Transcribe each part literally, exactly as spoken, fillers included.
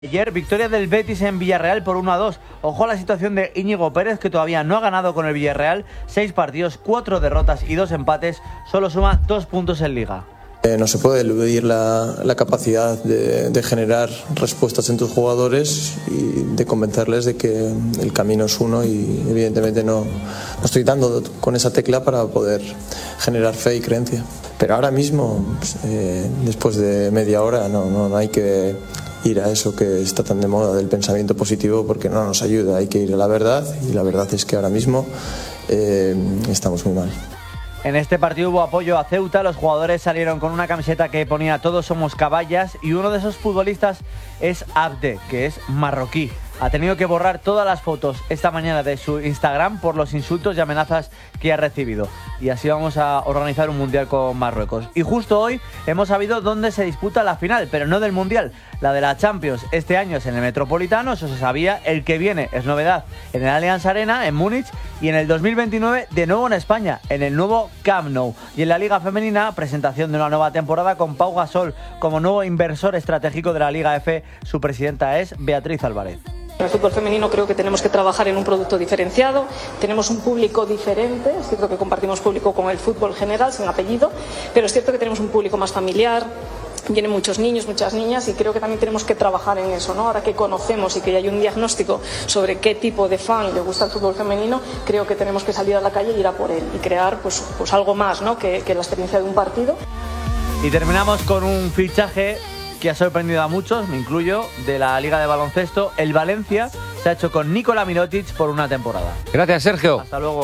Ayer, victoria del Betis en Villarreal por uno a dos. Ojo a la situación de Íñigo Pérez, que todavía no ha ganado con el Villarreal. Seis partidos, cuatro derrotas y dos empates. Solo suma dos puntos en Liga. Eh, no se puede eludir la, la capacidad de, de generar respuestas en tus jugadores y de convencerles de que el camino es uno, y evidentemente no, no estoy dando con esa tecla para poder generar fe y creencia. Pero ahora mismo, pues, eh, después de media hora, no, no, no hay que ir a eso que está tan de moda del pensamiento positivo, porque no nos ayuda. Hay que ir a la verdad, y la verdad es que ahora mismo eh, estamos muy mal. En este partido hubo apoyo a Ceuta. Los jugadores salieron con una camiseta que ponía "Todos somos caballas", y uno de esos futbolistas es Abde, que es marroquí. Ha tenido que borrar todas las fotos esta mañana de su Instagram por los insultos y amenazas que ha recibido. Y así vamos a organizar un mundial con Marruecos. Y justo hoy hemos sabido dónde se disputa la final, pero no del mundial, la de la Champions. Este año es en el Metropolitano, eso se sabía. El que viene es novedad en el Allianz Arena, en Múnich, y en el dos mil veintinueve de nuevo en España, en el nuevo Camp Nou. Y en la Liga Femenina, presentación de una nueva temporada con Pau Gasol como nuevo inversor estratégico de la Liga F. Su presidenta es Beatriz Álvarez. En el fútbol femenino creo que tenemos que trabajar en un producto diferenciado, tenemos un público diferente, es cierto que compartimos público con el fútbol general, sin apellido, pero es cierto que tenemos un público más familiar, vienen muchos niños, muchas niñas, y creo que también tenemos que trabajar en eso, ¿no? Ahora que conocemos y que hay un diagnóstico sobre qué tipo de fan le gusta el fútbol femenino, creo que tenemos que salir a la calle y ir a por él y crear pues, pues algo más, ¿no? que, que la experiencia de un partido. Y terminamos con un fichaje que ha sorprendido a muchos, me incluyo, de la Liga de Baloncesto. El Valencia se ha hecho con Nikola Mirotic por una temporada. Gracias, Sergio. Hasta luego.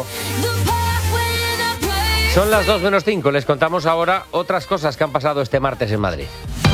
Son las dos menos cinco. Les contamos ahora otras cosas que han pasado este martes en Madrid.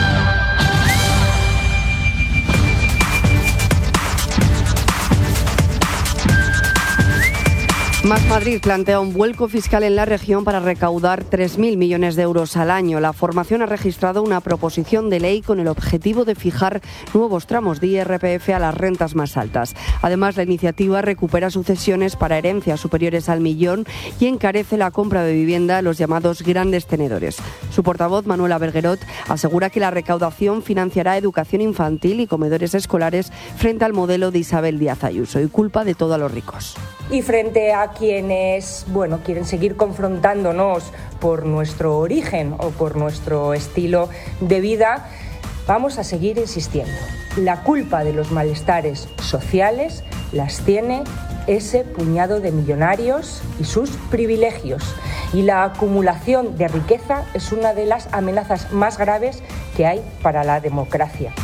Más Madrid plantea un vuelco fiscal en la región para recaudar tres mil millones de euros al año. La formación ha registrado una proposición de ley con el objetivo de fijar nuevos tramos de I R P F a las rentas más altas. Además, la iniciativa recupera sucesiones para herencias superiores al millón y encarece la compra de vivienda a los llamados grandes tenedores. Su portavoz, Manuela Berguerot, asegura que la recaudación financiará educación infantil y comedores escolares frente al modelo de Isabel Díaz Ayuso, y culpa de todo a los ricos. Y frente a quienes, bueno, quieren seguir confrontándonos por nuestro origen o por nuestro estilo de vida, vamos a seguir insistiendo. La culpa de los malestares sociales las tiene ese puñado de millonarios y sus privilegios. Y la acumulación de riqueza es una de las amenazas más graves que hay para la democracia.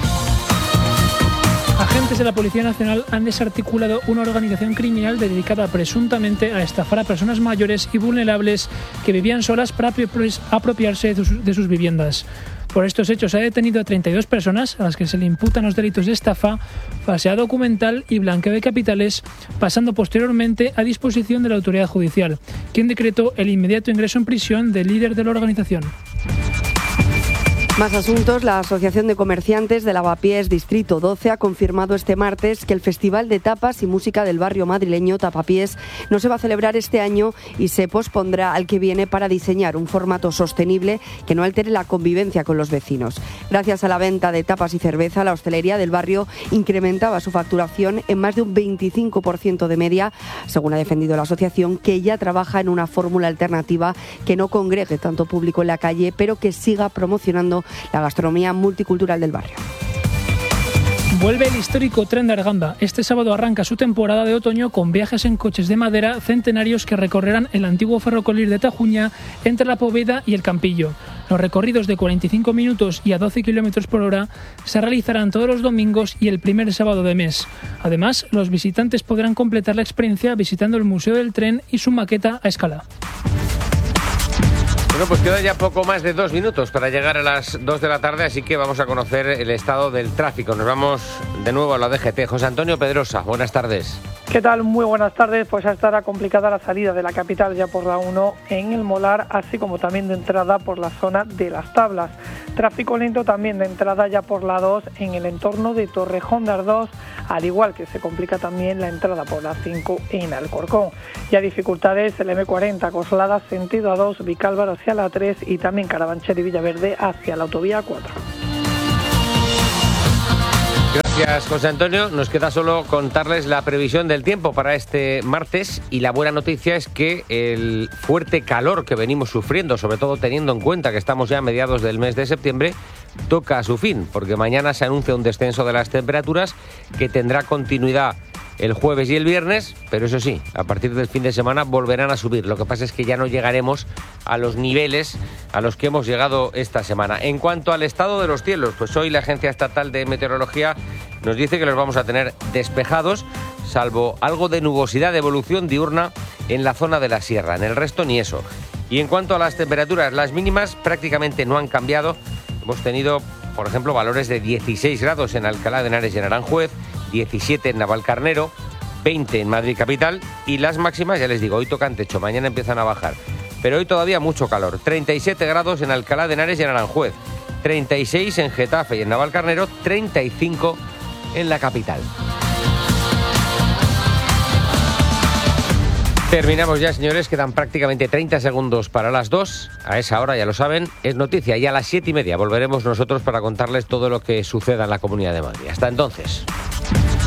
Agentes de la Policía Nacional han desarticulado una organización criminal dedicada presuntamente a estafar a personas mayores y vulnerables que vivían solas para apropiarse de sus, de sus viviendas. Por estos hechos se ha detenido a treinta y dos personas a las que se le imputan los delitos de estafa, falsedad documental y blanqueo de capitales, pasando posteriormente a disposición de la autoridad judicial, quien decretó el inmediato ingreso en prisión del líder de la organización. Más asuntos. La Asociación de Comerciantes de Lavapiés Distrito doce ha confirmado este martes que el Festival de Tapas y Música del barrio madrileño Tapapiés no se va a celebrar este año y se pospondrá al que viene para diseñar un formato sostenible que no altere la convivencia con los vecinos. Gracias a la venta de tapas y cerveza, la hostelería del barrio incrementaba su facturación en más de un veinticinco por ciento de media, según ha defendido la asociación, que ya trabaja en una fórmula alternativa que no congregue tanto público en la calle, pero que siga promocionando la gastronomía multicultural del barrio. Vuelve el histórico tren de Arganda. Este sábado arranca su temporada de otoño con viajes en coches de madera centenarios que recorrerán el antiguo ferrocarril de Tajuña entre la Poveda y el Campillo. Los recorridos de cuarenta y cinco minutos y a doce kilómetros por hora se realizarán todos los domingos y el primer sábado de mes. Además, los visitantes podrán completar la experiencia visitando el Museo del Tren y su maqueta a escala. Bueno, pues queda ya poco más de dos minutos para llegar a las dos de la tarde, así que vamos a conocer el estado del tráfico. Nos vamos de nuevo a la D G T. José Antonio Pedrosa, buenas tardes. ¿Qué tal? Muy buenas tardes. Pues estará complicada la salida de la capital ya por la uno en el Molar, así como también de entrada por la zona de Las Tablas. Tráfico lento también de entrada ya por la dos en el entorno de Torrejón de Ardoz, al igual que se complica también la entrada por la cinco en Alcorcón. Ya dificultades el eme cuarenta, Coslada sentido A dos, Vicálvaro hacia la tres y también Carabanchel y Villaverde hacia la autovía cuatro. Gracias, José Antonio. Nos queda solo contarles la previsión del tiempo para este martes y la buena noticia es que el fuerte calor que venimos sufriendo, sobre todo teniendo en cuenta que estamos ya a mediados del mes de septiembre, toca a su fin, porque mañana se anuncia un descenso de las temperaturas que tendrá continuidad el jueves y el viernes, pero eso sí, a partir del fin de semana volverán a subir. Lo que pasa es que ya no llegaremos a los niveles a los que hemos llegado esta semana. En cuanto al estado de los cielos, pues hoy la Agencia Estatal de Meteorología nos dice que los vamos a tener despejados, salvo algo de nubosidad de evolución diurna en la zona de la sierra. En el resto ni eso. Y en cuanto a las temperaturas, las mínimas prácticamente no han cambiado. Hemos tenido, por ejemplo, valores de dieciséis grados en Alcalá de Henares y en Aranjuez, diecisiete en Navalcarnero, veinte en Madrid capital y las máximas, ya les digo, hoy tocan techo, mañana empiezan a bajar. Pero hoy todavía mucho calor, treinta y siete grados en Alcalá de Henares y en Aranjuez, treinta y seis en Getafe y en Navalcarnero, treinta y cinco en la capital. Terminamos ya, señores, quedan prácticamente treinta segundos para las dos. A esa hora, ya lo saben, es noticia. Y a las siete y media volveremos nosotros para contarles todo lo que suceda en la Comunidad de Madrid. Hasta entonces.